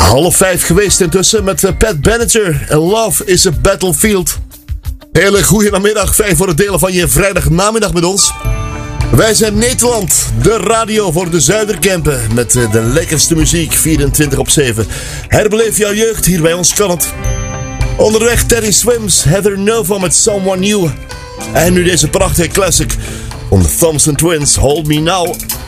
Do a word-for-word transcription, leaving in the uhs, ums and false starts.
Half vijf geweest intussen met Pat Benatar. Love is a Battlefield. Hele goede namiddag. Fijn voor het delen van je vrijdagnamiddag met ons. Wij zijn Nederland, de radio voor de Zuiderkempen. Met de lekkerste muziek, vierentwintig op zeven. Herbeleef jouw jeugd, hier bij ons kan het. Onderweg Teddy Swims, Heather Nova met Someone New. En nu deze prachtige classic van de Thompson Twins, Hold Me Now.